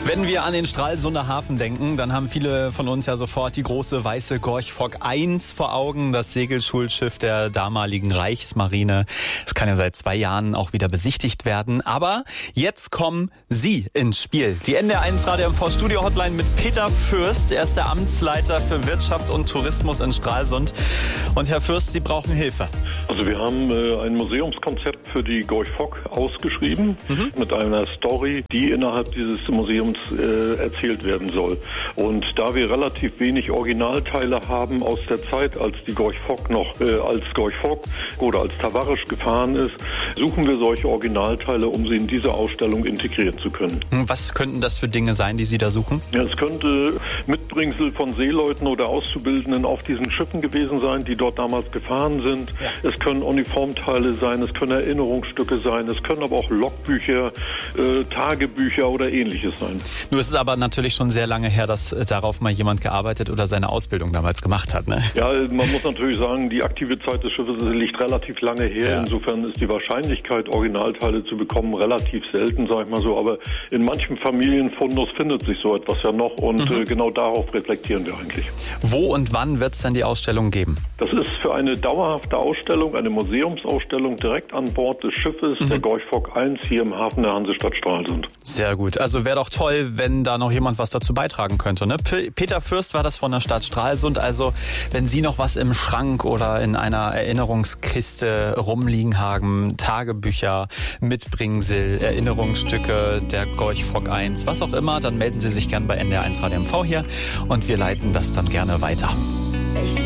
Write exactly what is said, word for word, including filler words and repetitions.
Wenn wir an den Stralsunder Hafen denken, dann haben viele von uns ja sofort die große weiße Gorch Fock eins vor Augen, das Segelschulschiff der damaligen Reichsmarine. Es kann ja seit zwei Jahren auch wieder besichtigt werden. Aber jetzt kommen Sie ins Spiel. Die N D R eins Radio M V Studio Hotline mit Peter Fürst. Er ist der Amtsleiter für Wirtschaft und Tourismus in Stralsund. Und Herr Fürst, Sie brauchen Hilfe. Also wir haben äh, ein Museumskonzept für die Gorch Fock ausgeschrieben, mhm. mit einer Story, die innerhalb dieses Museums äh, erzählt werden soll. Und da wir relativ wenig Originalteile haben aus der Zeit, als die Gorch Fock noch äh, als Gorch Fock oder als Tavarisch gefahren ist, suchen wir solche Originalteile, um sie in diese Ausstellung integrieren zu können. Was könnten das für Dinge sein, die Sie da suchen? Ja, es könnte Mitbringsel von Seeleuten oder Auszubildenden auf diesen Schiffen gewesen sein, die dort damals gefahren sind. Ja. Es können Uniformteile sein, es können Erinnerungsstücke sein, es können aber auch Logbücher, äh, Tagebücher oder Ähnliches sein. Nur ist es aber natürlich schon sehr lange her, dass darauf mal jemand gearbeitet oder seine Ausbildung damals gemacht hat, ne? Ja, man muss natürlich sagen, die aktive Zeit des Schiffes liegt relativ lange her. Ja. Insofern ist die Wahrscheinlichkeit, Originalteile zu bekommen, relativ selten, sag ich mal so. Aber in manchen Familienfundus findet sich so etwas ja noch und mhm. äh, genau darauf reflektieren wir eigentlich. Wo und wann wird es denn die Ausstellung geben? Das ist für eine dauerhafte Ausstellung, eine Museumsausstellung direkt an Bord des Schiffes, mhm. der Gorch Fock eins hier im Hafen der Hansestadt Stralsund. Sehr gut. Also wäre doch toll, wenn da noch jemand was dazu beitragen könnte, ne? P- Peter Fürst war das von der Stadt Stralsund. Also wenn Sie noch was im Schrank oder in einer Erinnerungskiste rumliegen haben, Tagebücher, Mitbringsel, Erinnerungsstücke der Gorch Fock eins, was auch immer, dann melden Sie sich gern bei N D R eins Radio M V hier und wir leiten das dann gerne weiter.